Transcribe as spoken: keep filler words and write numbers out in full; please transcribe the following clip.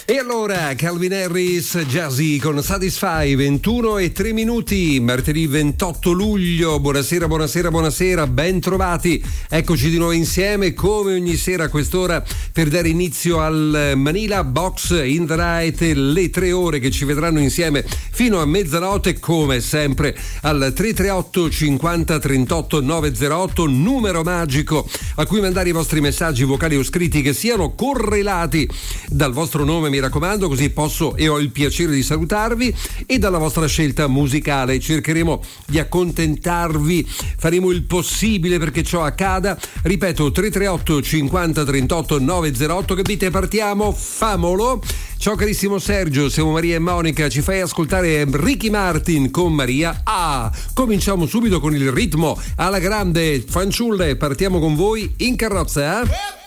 E allora Calvin Harris, Jazzy con Satisfy, ventuno e tre minuti, martedì ventotto luglio. Buonasera, buonasera, buonasera, ben trovati. Eccoci di nuovo insieme come ogni sera a quest'ora per dare inizio al Manila Box in the Night, le tre ore che ci vedranno insieme fino a mezzanotte, come sempre al tre tre otto cinquanta trentotto novecentotto, numero magico a cui mandare i vostri messaggi vocali o scritti che siano correlati dal vostro nome, mi raccomando, così posso e ho il piacere di salutarvi, e dalla vostra scelta musicale. Cercheremo di accontentarvi, faremo il possibile perché ciò accada. Ripeto, tre tre otto cinquanta trentotto novecentotto, capite? Partiamo, famolo. Ciao carissimo Sergio, siamo Maria e Monica, ci fai ascoltare Ricky Martin con Maria. Ah, cominciamo subito con il ritmo alla grande, fanciulle, partiamo con voi in carrozza, eh?